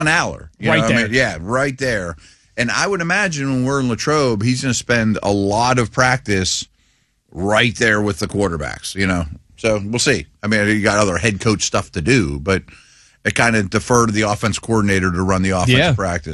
Aller. Right there. Yeah, right there. And I would imagine when we're in Latrobe, he's going to spend a lot of practice right there with the quarterbacks, So we'll see. I mean, you got other head coach stuff to do, but it kind of defer to the offense coordinator to run the offensive practice.